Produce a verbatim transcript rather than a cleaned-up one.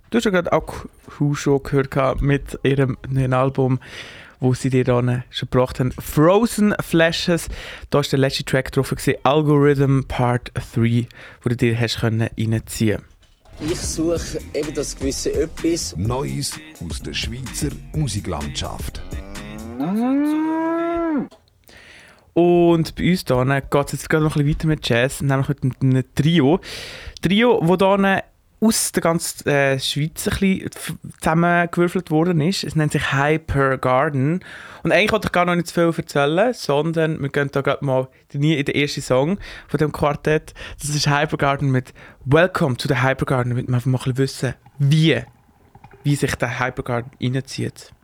Du hast ja gerade auch Who schon gehört mit ihrem neuen Album, wo sie dir dann schon gebracht haben. Frozen Flashes, da war der letzte Track drauf, gewesen, Algorithm Part drei, wo du dir hast können reinziehen. Ich suche eben das gewisse Etwas. Neues aus der Schweizer Musiklandschaft. Und bei uns hier geht es jetzt gerade noch ein bisschen weiter mit Jazz, nämlich mit einem Trio. Trio, das hier aus der ganzen äh, Schweiz ein bisschen zusammengewürfelt worden ist. Es nennt sich Hyper Garden. Und eigentlich wollte ich gar noch nicht zu viel erzählen, sondern wir gehen da gerade mal nie in den ersten Song von dem Quartett. Das ist Hyper Garden mit Welcome to the Hyper Garden, damit wir einfach mal ein bisschen wissen, wie, wie sich der Hyper Garden reinzieht.